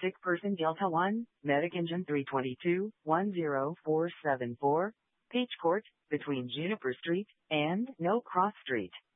sick person Delta 1, Medic Engine 322, 10474, Page Court, between Juniper Street and No Cross Street.